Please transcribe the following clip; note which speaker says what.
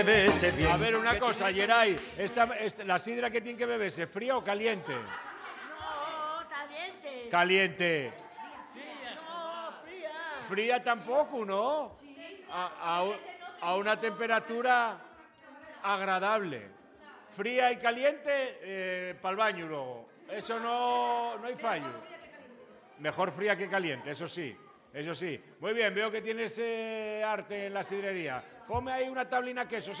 Speaker 1: Bébese bien.
Speaker 2: A ver, una cosa, Geray, la sidra que tiene que beberse, ¿fría o caliente?
Speaker 3: No, caliente.
Speaker 2: Caliente.
Speaker 3: No, fría.
Speaker 2: Fría tampoco, ¿no? A una temperatura agradable. Fría y caliente, para el baño luego. Eso no hay fallo. Mejor fría que caliente, eso sí. Eso sí. Muy bien, veo que tienes arte en la sidrería. Ponme ahí una tablina queso.